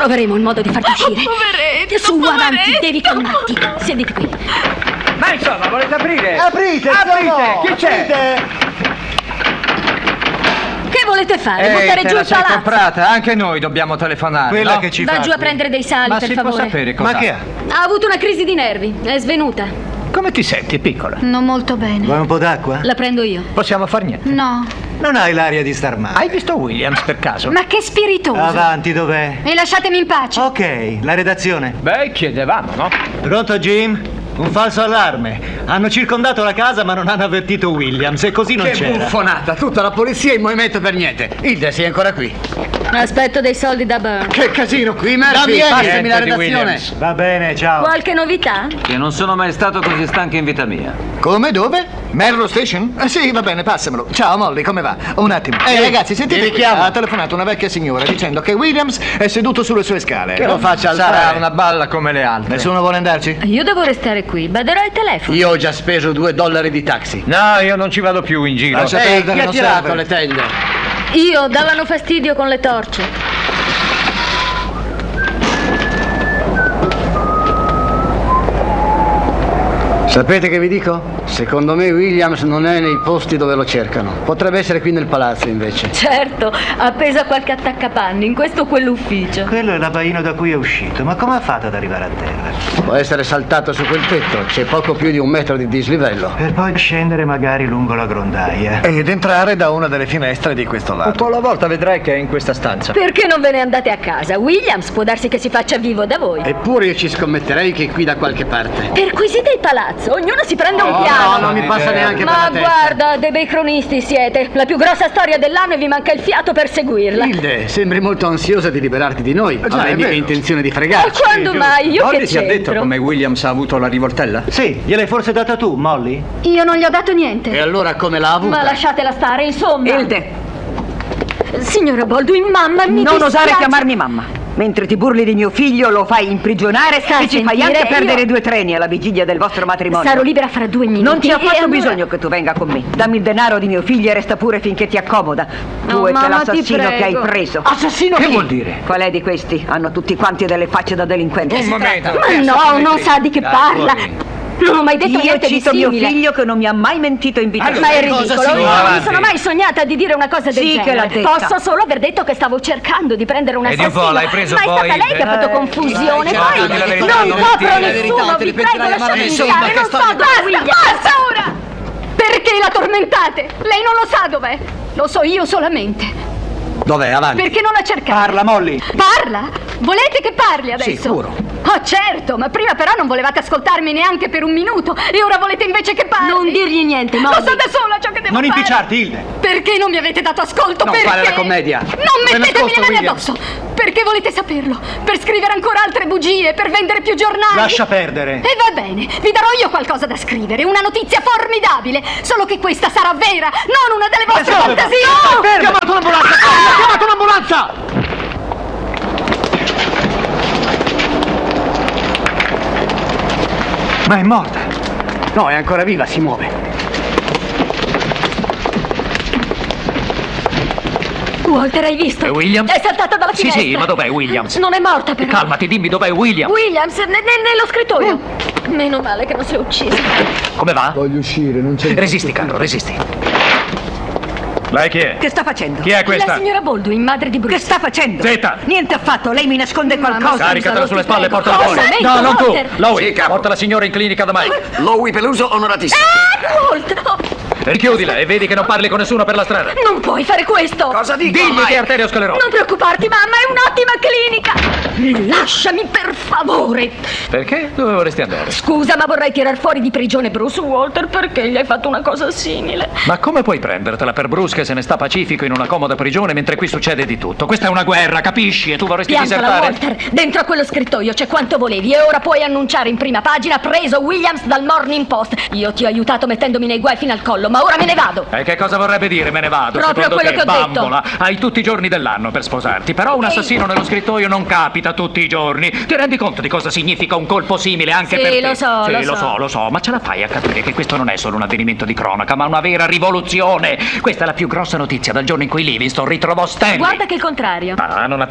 Troveremo il modo di farti uscire. Poveretto, Su, avanti, devi calmarti. Siediti qui. Ma insomma, volete aprire? Aprite! Chi c'è? Che volete fare? Buttare te giù la il sei palazzo? comprata? Anche noi dobbiamo telefonare, Quella no? che ci Va fa giù a qui. prendere dei sali, Ma per si può favore. sapere cosa? Ma che ha? Ha avuto una crisi di nervi. È svenuta. Come ti senti, piccola? Non molto bene. Vuoi un po' d'acqua? La prendo io. Possiamo far niente. No. Non hai l'aria di star male. Hai visto Williams per caso? Ma che spiritoso. Avanti, dov'è? E lasciatemi in pace. Ok, la redazione. Beh, chiedevamo, no? Pronto, Jim? Un falso allarme. Hanno circondato la casa ma non hanno avvertito Williams e così non Che c'era. buffonata, tutta la polizia in movimento per niente. Hilde, sei ancora qui? Aspetto dei soldi da Burn. Che casino qui, Murphy, passami la redazione. Va bene, ciao. Qualche novità? Che non sono mai stato così stanco in vita mia. Come, dove? Merlo Station? Sì, va bene, passamelo. Ciao Molly, come va? Un attimo. Ragazzi, sentite qui. Ha telefonato una vecchia signora dicendo che Williams è seduto sulle sue scale. Che lo faccia alzare. Sarà una balla come le altre. Nessuno vuole andarci? Io devo restare qui. Baderò il telefono. Io ho già speso $2 di taxi. No, io non ci vado più in giro. Lascia Ehi, perdere, chi ha non tirato serve. le tende? Io davano fastidio con le torce. Sapete che vi dico? Secondo me Williams non è nei posti dove lo cercano. Potrebbe essere qui nel palazzo invece. Certo, appeso a qualche attaccapanni, in questo o quell'ufficio. Quello è l'abbaino da cui è uscito, ma come ha fatto ad arrivare a terra? Può essere saltato su quel tetto, c'è poco più di 1 metro di dislivello. Per poi scendere magari lungo la grondaia. Ed entrare da una delle finestre di questo Un lato. po' alla volta vedrai che è in questa stanza. Perché non ve ne andate a casa? Williams può darsi che si faccia vivo da voi. Eppure io ci scommetterei che è qui da qualche parte. Perquisite il palazzo, ognuno si prende un piano. No, non mi passa neanche per Ma la testa. guarda, dei bei cronisti siete. La più grossa storia dell'anno e vi manca il fiato per seguirla. Hilde, sembri molto ansiosa di liberarti di noi. già, Avrai è mica vero. intenzione di Ma fregarci. quando mai? Io Molly che ti ha detto c'entro? come Williams ha avuto la rivoltella? Sì, gliel'hai forse data tu, Molly? Io non gli ho dato niente. E allora come l'ha avuta? Ma lasciatela stare, insomma. Hilde, Signora Baldwin, mamma, mi non dispiace. osare chiamarmi mamma. Mentre ti burli di mio figlio lo fai imprigionare Sta a e ci fai sentire, anche perdere io- 2 treni alla vigilia del vostro matrimonio. Sarò libera fra 2 minuti. Non ci ha e fatto allora- bisogno che tu venga con me. Dammi il denaro di mio figlio e resta pure finché ti accomoda. Tu Oh, e mamma, quell'assassino ti che hai prego. preso. Assassino Che chi? vuol dire? Qual è di questi? Hanno tutti quanti delle facce da delinquenti. Un momento. Ma no, non sa di che parla. Non ho mai detto Io niente di cito mio simile. figlio che non mi ha mai mentito in vita. Ma è cosa ridicolo, si io vuole? non mi Avanti. sono mai sognata di dire una cosa del Sì, genere. che l'ha detta. Posso solo aver detto che stavo cercando di prendere un Vedi un assassino. po', l'hai preso ma è poi, stata lei che ha fatto confusione. Dai, Poi dimmi la verità, non non copro mentire. nessuno, vi prego, lasciatemi stare, non so dove basta ora! Perché la tormentate? Lei non lo sa dov'è. Lo so io solamente. Dov'è? Avanti. Perché non la cercate? Parla, Molly. Parla? Volete che parli adesso? Sicuro. Oh certo, ma prima però non volevate ascoltarmi neanche per un minuto e ora volete invece che parli. Non dirgli niente, Molly. Lo so da sola ciò che devo Non fare. impicciarti, Hilde. Perché non mi avete dato ascolto? Non Perché? fare la commedia. Non Ben mettetemi nascosto, le mani William. addosso. Perché volete saperlo? Per scrivere ancora altre bugie, per vendere più giornali. Lascia perdere. E va bene, vi darò io qualcosa da scrivere, una notizia formidabile. Solo che questa sarà vera, non una delle vostre fantasie. Oh! Chiamate un'ambulanza! Chiamate un'ambulanza! Ma è morta. No, è ancora viva, si muove. Walter, hai visto? È Williams? È saltata dalla Sì, finestra. sì, ma dov'è Williams? Non è morta però. Calmati, dimmi dov'è Williams. Williams, nello scrittoio. Meno male che non si è uccisa. Come va? Voglio uscire, non c'è. Resisti, caro, resisti. Lei chi è? Che sta facendo? Chi è questa? La signora Baldwin, madre di Bruce. Che sta facendo? Zeta! Niente affatto, lei mi nasconde Mamma, qualcosa. Caricatela sulle spalle e prego. portala fuori. Cosa? No, non tu. Walter. Lowy, Sì, capo. porta la signora in clinica da Mike. Lowy Peluso, onoratissimo. Walter, oh, Richiudila e vedi che non parli con nessuno per la strada. non puoi fare questo. Cosa dico? Digli che è arteriosclerosi. Non preoccuparti, mamma, è un'ottima clinica. Lasciami, per favore. Perché? Dove vorresti andare? Scusa, ma vorrei tirar fuori di prigione Bruce. Walter, perché gli hai fatto una cosa simile? Ma come puoi prendertela per Bruce che se ne sta pacifico in una comoda prigione mentre qui succede di tutto? Questa è una guerra, capisci? E tu vorresti Piantala, disertare? Walter. Dentro a quello scrittoio c'è quanto volevi e ora puoi annunciare in prima pagina preso Williams dal Morning Post. Io ti ho aiutato mettendomi nei guai fino al collo, ma ora me ne vado. E che cosa vorrebbe dire me ne vado? Proprio Secondo quello te, che ho detto. bambola, hai tutti i giorni dell'anno per sposarti. Però un assassino nello scrittoio non capita tutti i giorni. Ti rendi conto di cosa significa un colpo simile anche Sì, per te? lo so, Sì, lo so. ma ce la fai a capire che questo non è solo un avvenimento di cronaca, ma una vera rivoluzione. Questa è la più grossa notizia dal giorno in cui Livingston ritrovò Stanley. Guarda che il contrario. Ah, non ha